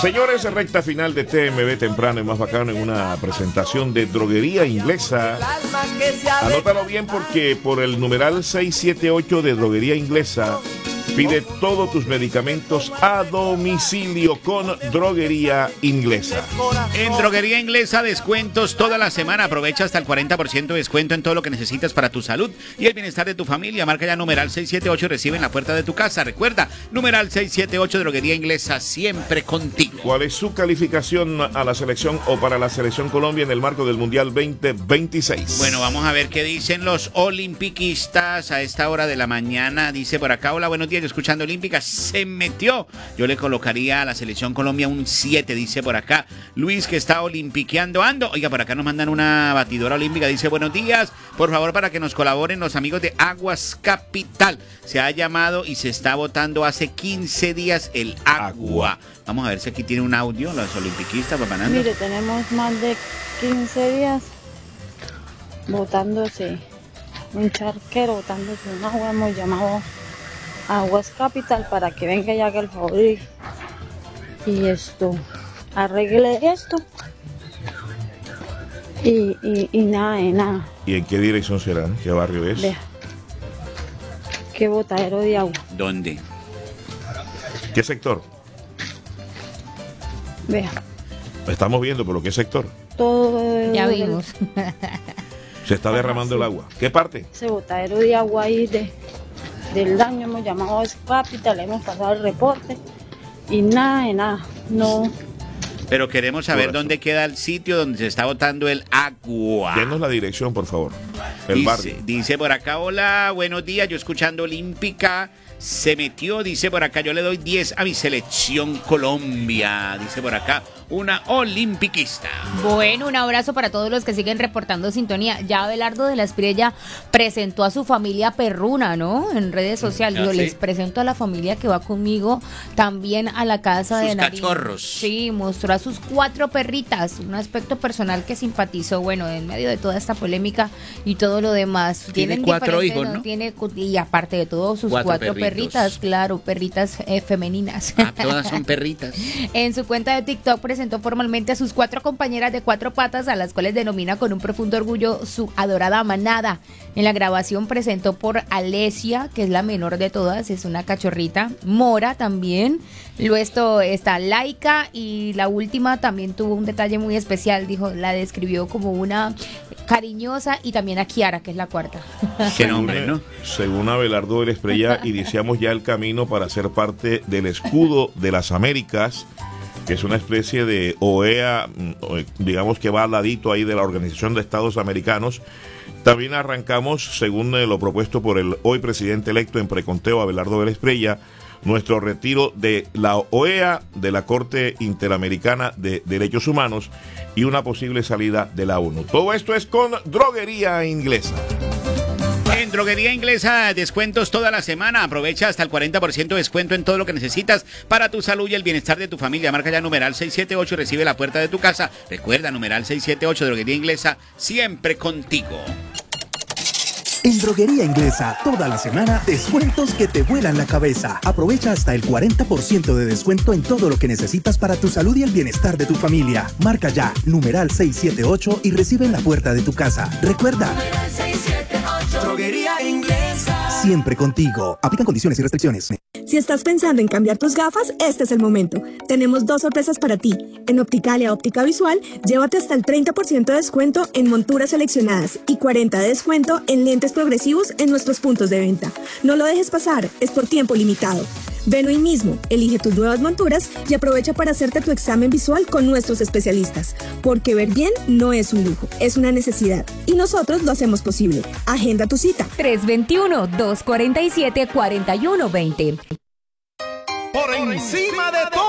Señores, recta final de TMB temprano y más bacano en una presentación de Droguería Inglesa. Anótalo bien porque por el numeral 678 de Droguería Inglesa pide todos tus medicamentos a domicilio con Droguería Inglesa. En Droguería Inglesa, descuentos toda la semana. Aprovecha hasta el 40% de descuento en todo lo que necesitas para tu salud y el bienestar de tu familia. Marca ya numeral 678 y recibe en la puerta de tu casa. Recuerda, numeral 678, Droguería Inglesa, siempre contigo. ¿Cuál es su calificación a la selección o para la selección Colombia en el marco del Mundial 2026? Bueno, vamos a ver qué dicen los olimpiquistas a esta hora de la mañana. Dice por acá, hola, buenos días. Escuchando Olímpica, se metió. Yo le colocaría a la selección Colombia un 7, dice por acá Luis, que está olimpiqueando ando. Oiga, por acá nos mandan una batidora olímpica, dice buenos días, por favor para que nos colaboren los amigos de Aguas Capital. Se ha llamado y se está votando hace 15 días el agua. Vamos a ver si aquí tiene un audio los olimpiquistas, papá Nando. Mire, tenemos más de 15 días botándose un charquero, botándose un agua. Hemos llamado Aguas Capital para que venga y haga el favor y esto, arregle esto y nada de nada. ¿Y en qué dirección será? ¿Qué barrio es? Vea, qué botadero de agua. ¿Dónde? ¿Qué sector? Vea. Estamos viendo, pero ¿qué sector? Todo ya vimos. Se está derramando el agua. ¿Qué parte? Ese botadero de agua ahí del daño. Hemos llamado a Aguas Capital, hemos pasado el reporte y nada de nada, no. Pero queremos saber dónde queda el sitio donde se está botando el agua. Denos la dirección, por favor. El barrio. Dice por acá, hola, buenos días, yo escuchando Olímpica. Se metió, dice por acá, yo le doy 10 a mi selección Colombia. Dice por acá, una olimpiquista. Bueno, un abrazo para todos los que siguen reportando sintonía. Ya Abelardo de la Espriella presentó a su familia perruna, ¿no? En redes sociales. Yo les presento a la familia que va conmigo también a la casa de Nariño. Sus cachorros. Sí, mostró a sus 4 perritas. Un aspecto personal que simpatizó, bueno, en medio de toda esta polémica y todo lo demás. Tiene 4 hijos, ¿no? Y aparte de todo, sus 4 perritas, claro, perritas femeninas. Todas son perritas. En su cuenta de TikTok presentó formalmente a sus 4 compañeras de 4 patas, a las cuales denomina con un profundo orgullo su adorada manada. En la grabación presentó por Alesia, que es la menor de todas, es una cachorrita, Mora también, luego está Laika y la última también tuvo un detalle muy especial, dijo, la describió como una cariñosa, y también a Kiara, que es la 4. Qué nombre, ¿no? Según Abelardo de la Espriella, iniciamos ya el camino para ser parte del escudo de las Américas, que es una especie de OEA, digamos que va al ladito ahí de la Organización de Estados Americanos. También arrancamos, según lo propuesto por el hoy presidente electo en preconteo, Abelardo de la Espriella, nuestro retiro de la OEA, de la Corte Interamericana de Derechos Humanos, y una posible salida de la ONU. Todo esto es con Droguería Inglesa. En Droguería Inglesa, descuentos toda la semana. Aprovecha hasta el 40% de descuento en todo lo que necesitas para tu salud y el bienestar de tu familia. Marca ya numeral 678 y recibe la puerta de tu casa. Recuerda, numeral 678, Droguería Inglesa, siempre contigo. En Droguería Inglesa, toda la semana, descuentos que te vuelan la cabeza. Aprovecha hasta el 40% de descuento en todo lo que necesitas para tu salud y el bienestar de tu familia. Marca ya, numeral 678 y recibe en la puerta de tu casa. Recuerda, numeral 678, Droguería Inglesa, siempre contigo. Aplican condiciones y restricciones. Si estás pensando en cambiar tus gafas, este es el momento. Tenemos 2 sorpresas para ti. En Opticalia Óptica Visual, llévate hasta el 30% de descuento en monturas seleccionadas y 40% de descuento en lentes progresivos en nuestros puntos de venta. No lo dejes pasar, es por tiempo limitado. Ven hoy mismo, elige tus nuevas monturas y aprovecha para hacerte tu examen visual con nuestros especialistas. Porque ver bien no es un lujo, es una necesidad. Y nosotros lo hacemos posible. Agenda tu cita. 321-247-4120. Por encima de todo.